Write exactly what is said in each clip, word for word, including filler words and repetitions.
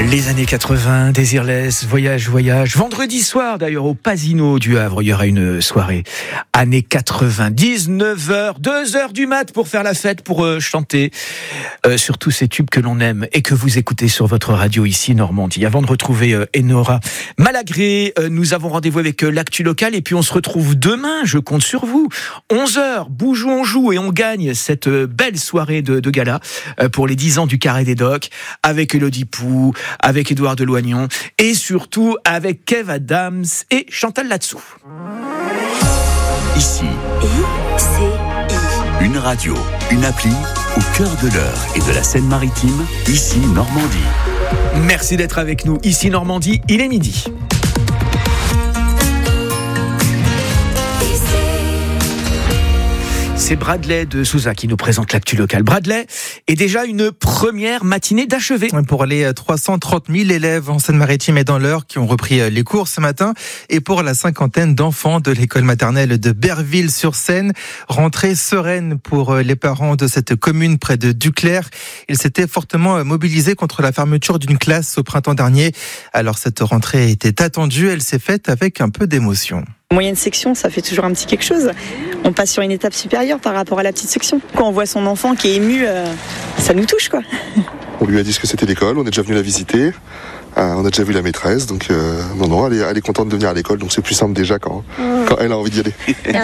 Les années quatre-vingts, Désirless, Voyage, Voyage. Vendredi soir, d'ailleurs, au Pasino du Havre, il y aura une soirée. Années quatre-vingts, dix-neuf heures, deux heures du mat pour faire la fête, pour euh, chanter euh, sur tous ces tubes que l'on aime et que vous écoutez sur votre radio ici, Normandie. Avant de retrouver euh, Enora Malagré, euh, nous avons rendez-vous avec euh, l'actu locale et puis on se retrouve demain, je compte sur vous. onze heures, Boujou, on joue et on gagne cette euh, belle soirée de, de gala euh, pour les dix ans du Carré des Docks avec Elodie Pou, avec Édouard Deloignon et surtout avec Kev Adams et Chantal Latsou. Ici, I C I. une radio, une appli au cœur de l'Eure et de la Seine-Maritime, ici Normandie. Merci d'être avec nous. Ici Normandie, il est midi. C'est Bradley de Souza qui nous présente l'actu locale. Bradley est déjà une première matinée d'achevée. Pour les trois cent trente mille élèves en Seine-Maritime et dans l'Eure qui ont repris les cours ce matin et pour la cinquantaine d'enfants de l'école maternelle de Berville-sur-Seine, rentrée sereine pour les parents de cette commune près de Duclair. Ils s'étaient fortement mobilisés contre la fermeture d'une classe au printemps dernier. Alors cette rentrée était attendue, elle s'est faite avec un peu d'émotion. Moyenne section, ça fait toujours un petit quelque chose. On passe sur une étape supérieure par rapport à la petite section. Quand on voit son enfant qui est ému, euh, ça nous touche, quoi. On lui a dit ce que c'était l'école, on est déjà venu la visiter, euh, on a déjà vu la maîtresse, donc euh, non, non, elle est, elle est contente de venir à l'école, donc c'est plus simple déjà quand, mmh. quand elle a envie d'y aller.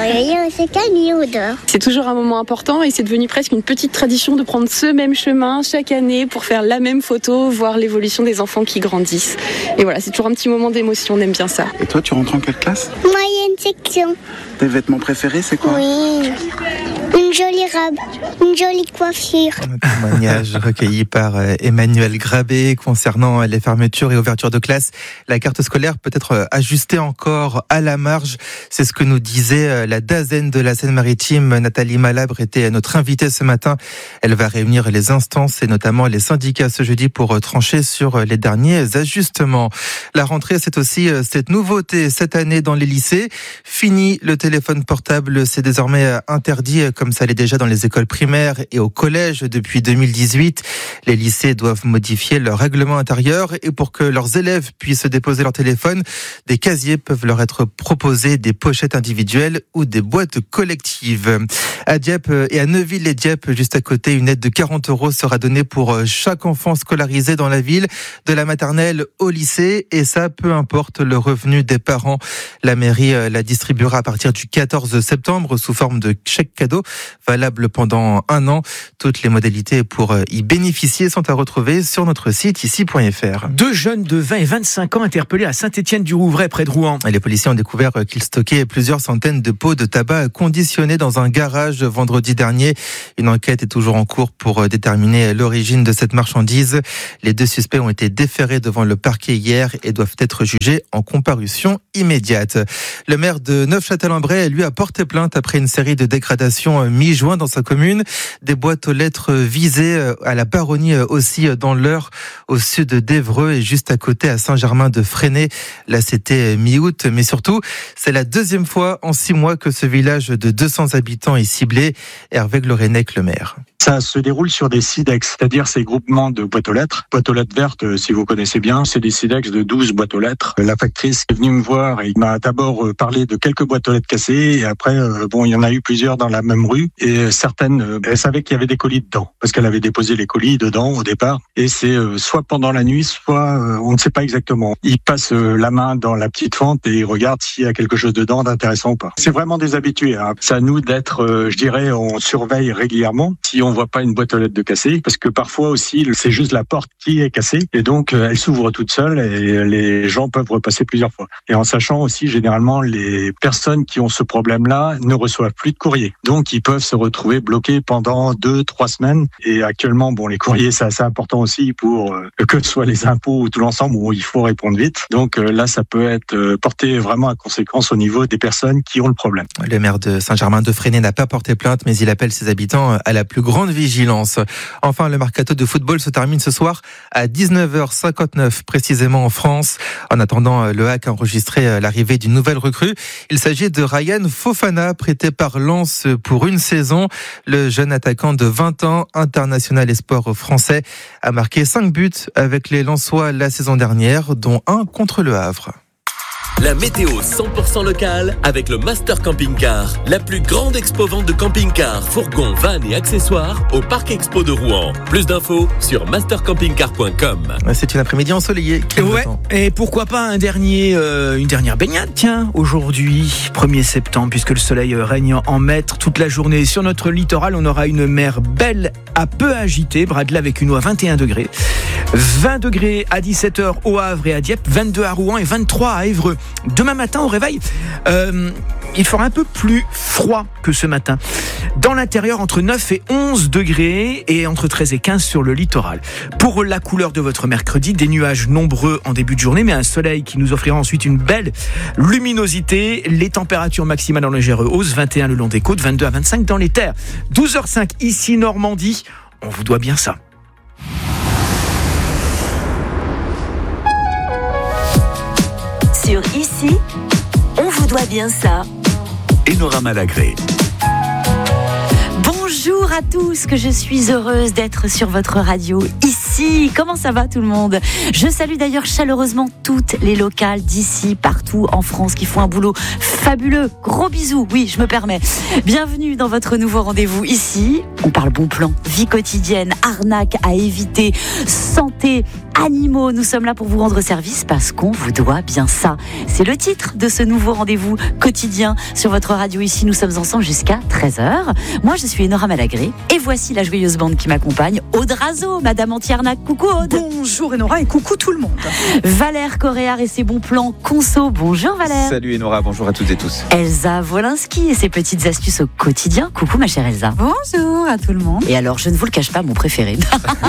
C'est calme au dehors. C'est toujours un moment important et c'est devenu presque une petite tradition de prendre ce même chemin chaque année pour faire la même photo, voir l'évolution des enfants qui grandissent. Et voilà, c'est toujours un petit moment d'émotion, on aime bien ça. Et toi, tu rentres en quelle classe ? Moyenne section. Tes vêtements préférés, c'est quoi ? Oui, une jolie robe, une jolie coiffure. Un témoignage recueilli par Emmanuel Grabé concernant les fermetures et ouvertures de classe. La carte scolaire peut être ajustée encore à la marge. C'est ce que nous disait la DAZEN de la Seine-Maritime. Nathalie Malabre était notre invitée ce matin. Elle va réunir les instances et notamment les syndicats ce jeudi pour trancher sur les derniers ajustements. La rentrée, c'est aussi cette nouveauté cette année dans les lycées. Fini le téléphone portable, c'est désormais interdit comme ça l'est déjà dans les écoles primaires et au collège depuis deux mille dix-huit. Les lycées doivent modifier leur règlement intérieur et pour que leurs élèves puissent déposer leur téléphone, des casiers peuvent leur être proposés, des pochettes individuelles ou des boîtes collectives. À Dieppe et à Neuville et Dieppe, juste à côté, une aide de quarante euros sera donnée pour chaque enfant scolarisé dans la ville, de la maternelle au lycée, et ça, peu importe le revenu des parents. La mairie la distribuera à partir du quatorze septembre sous forme de chèque cadeau, valable pendant un an. Toutes les modalités pour y bénéficier sont à retrouver sur notre site ici point f r. Deux jeunes de vingt et vingt-cinq ans interpellés à Saint-Étienne-du-Rouvray, près de Rouen. Les policiers ont découvert qu'ils stockaient plusieurs centaines de pots de tabac conditionnés dans un garage vendredi dernier. Une enquête est toujours en cours pour déterminer l'origine de cette marchandise. Les deux suspects ont été déférés devant le parquet hier et doivent être jugés en comparution immédiate. Le maire de Neufchâtel-en-Bray, lui, a porté plainte après une série de dégradations mi-juin dans sa commune. Des boîtes aux lettres visées à la Baronnie aussi dans l'Eure, au sud d'Évreux et juste à côté à Saint-Germain-de-Fresnay. Là, c'était mi-août, mais surtout, c'est la deuxième fois en six mois que ce village de deux cents habitants est ciblé. Hervé Glorenec, le maire. Ça se déroule sur des SIDEX, c'est-à-dire ces groupements de boîtes aux lettres. Boîtes aux lettres vertes, si vous connaissez bien, c'est des SIDEX de douze boîtes aux lettres. La factrice est venue me voir et m'a d'abord parlé de quelques boîtes aux lettres cassées et après, bon, il y en a eu plusieurs dans la même rue et certaines, elle savait qu'il y avait des colis dedans parce qu'elle avait déposé les colis dedans au départ et c'est soit pendant la nuit, soit on ne sait pas exactement. Ils passent la main dans la petite fente et ils regardent s'il y a quelque chose dedans d'intéressant ou pas. C'est vraiment des habitués, hein. C'est à nous d'être, je dirais, on surveille régulièrement si on voit pas une boîte aux lettres de cassée, parce que parfois aussi c'est juste la porte qui est cassée et donc elle s'ouvre toute seule et les gens peuvent repasser plusieurs fois. Et en sachant aussi généralement les personnes qui ont ce problème-là ne reçoivent plus de courrier, donc ils peuvent se retrouver bloqués pendant deux, trois semaines. Et actuellement, bon, les courriers c'est assez important aussi pour euh, que ce soit les impôts ou tout l'ensemble où il faut répondre vite. Donc euh, là, ça peut être euh, porté vraiment à conséquence au niveau des personnes qui ont le problème. Le maire de Saint-Germain-de-Fresnay n'a pas porté plainte, mais il appelle ses habitants à la plus grande grande vigilance. Enfin, le mercato de football se termine ce soir à dix-neuf heures cinquante-neuf précisément en France. En attendant, le H A C a enregistré l'arrivée d'une nouvelle recrue. Il s'agit de Ryan Fofana, prêté par Lens pour une saison. Le jeune attaquant de vingt ans, international espoir français, a marqué cinq buts avec les Lensois la saison dernière, dont un contre le Havre. La météo cent pour cent locale avec le Master Camping Car, la plus grande expo-vente de camping-cars, fourgons, vannes et accessoires au Parc Expo de Rouen. Plus d'infos sur master camping car point com. C'est une après-midi ensoleillée. Ouais, et pourquoi pas un dernier, euh, une dernière baignade, tiens, aujourd'hui, premier septembre, puisque le soleil règne en maître toute la journée. Sur notre littoral, on aura une mer belle à peu agitée, Bradley avec une eau à vingt et un degrés. vingt degrés à dix-sept heures au Havre et à Dieppe, vingt-deux à Rouen et vingt-trois à Évreux. Demain matin au réveil, euh, il fera un peu plus froid que ce matin. Dans l'intérieur, entre neuf et onze degrés et entre treize et quinze sur le littoral. Pour la couleur de votre mercredi, des nuages nombreux en début de journée, mais un soleil qui nous offrira ensuite une belle luminosité. Les températures maximales en légère hausse, vingt et un le long des côtes, vingt-deux à vingt-cinq dans les terres. douze heures cinq ici Normandie, on vous doit bien ça. Sur Ici, on vous doit bien ça. Enora Malagré. Bonjour à tous, que je suis heureuse d'être sur votre radio ici. Comment ça va tout le monde ? Je salue d'ailleurs chaleureusement toutes les locales d'ici, partout en France, qui font un boulot fabuleux. Gros bisous, oui, je me permets. Bienvenue dans votre nouveau rendez-vous ici. On parle bon plan, vie quotidienne, arnaque à éviter, santé, animaux. Nous sommes là pour vous rendre service parce qu'on vous doit bien ça. C'est le titre de ce nouveau rendez-vous quotidien sur votre radio ici. Nous sommes ensemble jusqu'à treize heures. Moi, je suis Enora Malagré et voici la joyeuse bande qui m'accompagne. Aude Razo, Madame Antiarnac, coucou Aude. Bonjour Enora et coucou tout le monde. Valère Coréard et ses bons plans conso. Bonjour Valère. Salut Enora, bonjour à toutes et tous. Elsa Wolinski et ses petites astuces au quotidien. Coucou ma chère Elsa. Bonjour à tout le monde. Et alors, je ne vous le cache pas, mon préféré.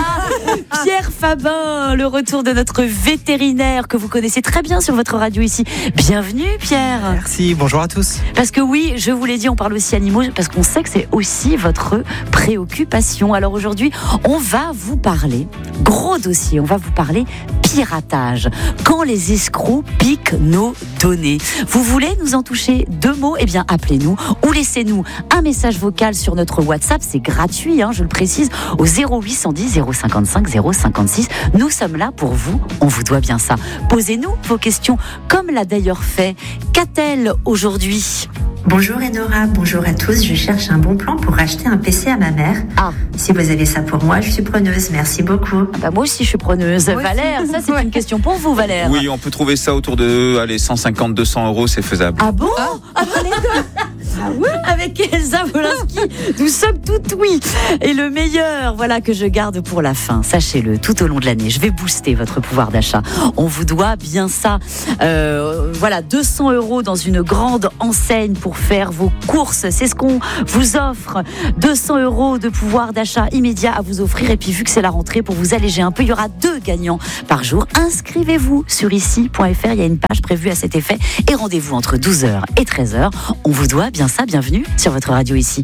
Pierre Fabin, le retour de notre vétérinaire que vous connaissez très bien sur votre radio ici. Bienvenue Pierre. Merci, bonjour à tous. Parce que oui, je vous l'ai dit, on parle aussi animaux parce qu'on sait que c'est aussi votre préoccupation. Alors aujourd'hui, on va vous parler, gros dossier, on va vous parler piratage. Quand les escrocs piquent nos données. Vous voulez nous en toucher deux mots ? Eh bien, appelez-nous ou laissez-nous un message vocal sur notre WhatsApp. C'est gratuit, hein, je le précise, au zéro huit cent dix zéro cinquante-cinq zéro cinquante-six. Nous sommes là pour vous, on vous doit bien ça. Posez-nous vos questions, comme l'a d'ailleurs fait Catel aujourd'hui. Bonjour Enora, bonjour à tous. Je cherche un bon plan pour acheter un P C à ma mère. Ah. Si vous avez ça pour moi, je suis preneuse. Merci beaucoup. Ah bah moi aussi, je suis preneuse. Moi Valère, aussi. Ça c'est une question pour vous, Valère. Oui, on peut trouver ça autour de allez, cent cinquante à deux cents euros, c'est faisable. Ah bon ? Ah, ah les deux. Ah oui, avec Elsa Wolinski, nous sommes toutes oui. Et le meilleur, voilà, que je garde pour la fin. Sachez-le, tout au long de l'année, je vais booster votre pouvoir d'achat. On vous doit bien ça. Euh, voilà, deux cents euros dans une grande enseigne pour faire vos courses. C'est ce qu'on vous offre. deux cents euros de pouvoir d'achat immédiat à vous offrir. Et puis, vu que c'est la rentrée, pour vous alléger un peu, il y aura deux gagnants par jour. Inscrivez-vous sur ici point f r. Il y a une page prévue à cet effet. Et rendez-vous entre douze heures et treize heures. On vous doit bien ça. Bienvenue sur votre radio ici.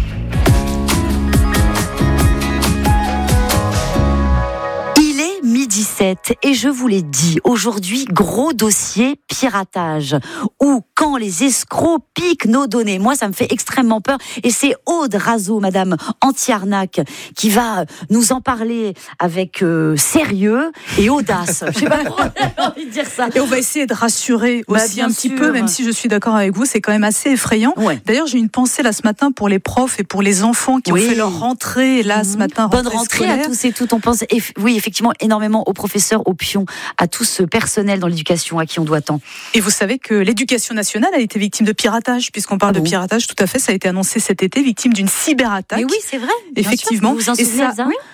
dix-sept et je vous l'ai dit, aujourd'hui, gros dossier piratage ou quand les escrocs piquent nos données. Moi, ça me fait extrêmement peur et c'est Aude Razo, Madame Anti-Arnaque, qui va nous en parler avec euh, sérieux et audace. Je sais pas pourquoi j'ai envie de dire ça. Et on va essayer de rassurer bah, aussi un sûr. petit peu, même si je suis d'accord avec vous, c'est quand même assez effrayant. Ouais. D'ailleurs, j'ai une pensée là ce matin pour les profs et pour les enfants qui oui. ont fait leur rentrée là mmh. ce matin. Bonne rentrée scolaire. À tous et toutes. On pense, oui, effectivement, énormément aux professeurs, aux pions, à tout ce personnel dans l'éducation à qui on doit tant. Et vous savez que l'éducation nationale a été victime de piratage, puisqu'on parle ah bon. de piratage, tout à fait, ça a été annoncé cet été, victime d'une cyberattaque. Mais oui, c'est vrai. Effectivement. Vous vous en souvenez, ça, oui,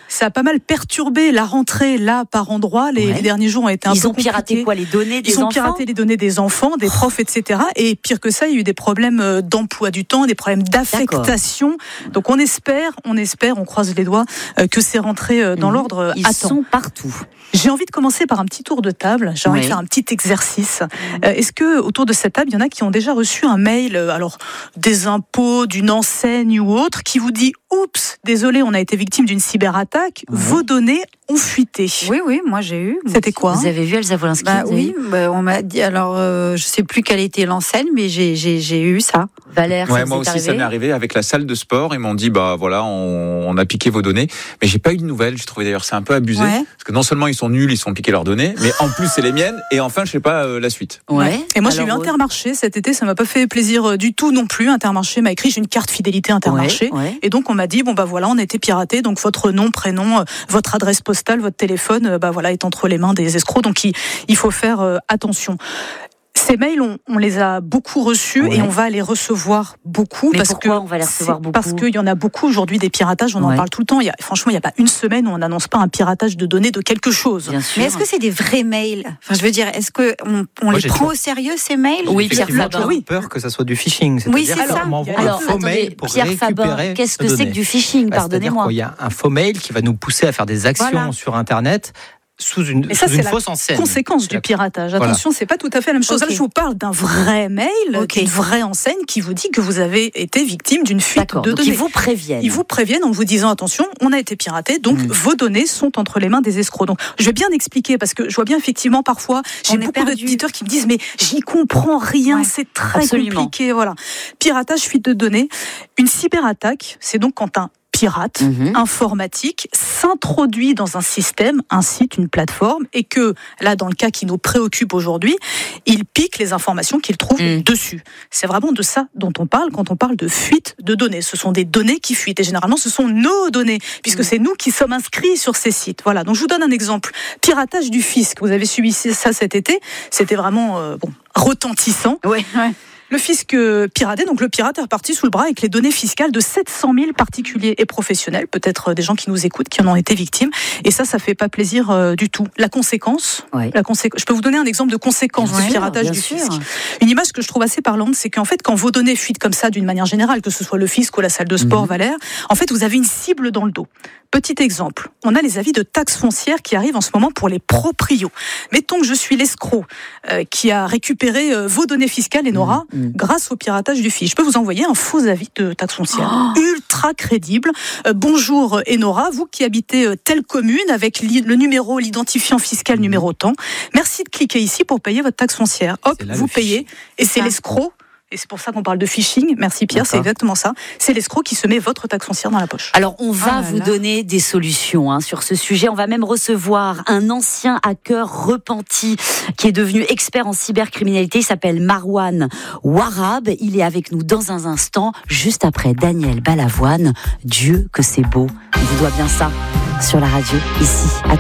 Ça a pas mal perturbé la rentrée là par endroits. Les, ouais. les derniers jours ont été un Ils peu ont piraté quoi, les données des Ils enfants ont piraté les données des enfants, des profs, et cetera. Et pire que ça, il y a eu des problèmes d'emploi du temps, des problèmes d'affectation. D'accord. Donc on espère, on espère, on croise les doigts que c'est rentré dans mmh. l'ordre. Ils Attends. sont partout. J'ai envie de commencer par un petit tour de table. J'ai envie oui. de faire un petit exercice. Mmh. Euh, est-ce que autour de cette table, il y en a qui ont déjà reçu un mail, alors des impôts, d'une enseigne ou autre, qui vous dit « Oups, désolé, on a été victime d'une cyberattaque, mmh. vos données ont fuité ». Oui, oui, moi j'ai eu. C'était quoi ? Vous avez vu Elsa Wolinski ? Bah oui, bah, on m'a dit. Alors, euh, je sais plus quelle était l'enseigne, mais j'ai, j'ai, j'ai eu ça. Valère, ouais, ça moi aussi, arrivé ça m'est arrivé avec la salle de sport. Ils m'ont dit, bah voilà, on, on a piqué vos données, mais j'ai pas eu de nouvelles. J'ai trouvé d'ailleurs c'est un peu abusé, ouais. parce que non seulement ils sont nuls, ils sont piqués leurs données, mais en plus c'est les miennes. Et enfin, je sais pas euh, la suite. Ouais. Et moi, alors, j'ai eu Intermarché cet été. Ça m'a pas fait plaisir du tout non plus. Intermarché m'a écrit, j'ai une carte fidélité Intermarché, ouais, ouais. et donc on m'a dit, bon bah voilà, on a été piraté. Donc votre nom, prénom, votre adresse postale, votre téléphone, bah voilà, est entre les mains des escrocs. Donc il, il faut faire euh, attention. Ces mails, on, on les a beaucoup reçus ouais. et on va les recevoir beaucoup. Mais parce pourquoi que on va les recevoir beaucoup ? Parce qu'il y en a beaucoup aujourd'hui des piratages, on ouais. en parle tout le temps. Il y a, franchement, il n'y a pas une semaine où on n'annonce pas un piratage de données de quelque chose. Bien sûr. Mais est-ce que c'est des vrais mails ? Enfin, je veux dire, est-ce qu'on on Moi, les prend toujours... au sérieux, ces mails ? Oui, Pierre Faber. J'ai peur que ça soit du phishing. Oui, c'est ça. On m'envoie alors, un faux attendez, mail pour Pierre récupérer Faber, qu'est-ce que nos c'est données. que du phishing ? Bah, Pardonnez-moi. Il y a un faux mail qui va nous pousser à faire des actions voilà. sur Internet. Sous une, et ça, sous c'est une la fausse enseigne. Conséquence du piratage. Attention, voilà. c'est pas tout à fait la même chose. Okay. Là, je vous parle d'un vrai mail, okay. d'une vraie enseigne qui vous dit que vous avez été victime d'une fuite D'accord, de donc données. Ils vous préviennent. Ils vous préviennent en vous disant attention, on a été piraté, donc mmh. vos données sont entre les mains des escrocs. Donc, je vais bien expliquer parce que je vois bien effectivement parfois, j'ai on beaucoup d'auditeurs qui me disent mais j'y comprends rien, ouais. c'est très Absolument. compliqué. Voilà. Piratage, fuite de données, une cyberattaque, c'est donc quand un pirate mmh. informatique s'introduit dans un système, un site, une plateforme, et que, là, dans le cas qui nous préoccupe aujourd'hui, il pique les informations qu'il trouve mmh. dessus. C'est vraiment de ça dont on parle quand on parle de fuite de données. Ce sont des données qui fuitent, et généralement, ce sont nos données, puisque mmh. c'est nous qui sommes inscrits sur ces sites. Voilà, donc je vous donne un exemple. Piratage du fisc. Vous avez suivi ça cet été. C'était vraiment euh, bon, retentissant. Ouais, ouais. Le fisc piraté, donc le pirate est reparti sous le bras avec les données fiscales de sept cent mille particuliers et professionnels, peut-être des gens qui nous écoutent, qui en ont été victimes. Et ça, ça fait pas plaisir euh, du tout. La conséquence, ouais. la conséquence, je peux vous donner un exemple de conséquence bien du sûr, piratage du sûr. fisc. Une image que je trouve assez parlante, c'est qu'en fait, quand vos données fuitent comme ça, d'une manière générale, que ce soit le fisc ou la salle de sport, mmh. Valère, en fait, vous avez une cible dans le dos. Petit exemple, on a les avis de taxes foncières qui arrivent en ce moment pour les proprios. Mettons que je suis l'escroc euh, qui a récupéré euh, vos données fiscales, Enora, mmh, mmh. grâce au piratage du fisc. Je peux vous envoyer un faux avis de taxes foncières, oh. ultra crédible. Euh, bonjour Enora, vous qui habitez euh, telle commune avec li- le numéro, l'identifiant fiscal mmh. numéro tant. Merci de cliquer ici pour payer votre taxe foncière. Hop, vous payez et c'est ah. l'escroc. Et c'est pour ça qu'on parle de phishing. Merci Pierre, D'accord. c'est exactement ça. C'est l'escroc qui se met votre taxe foncière dans la poche. Alors on va ah vous là. donner des solutions hein, sur ce sujet. On va même recevoir un ancien hacker repenti qui est devenu expert en cybercriminalité. Il s'appelle Marwan Warab. Il est avec nous dans un instant, juste après Daniel Balavoine. Dieu que c'est beau. On vous doit bien ça sur la radio ici.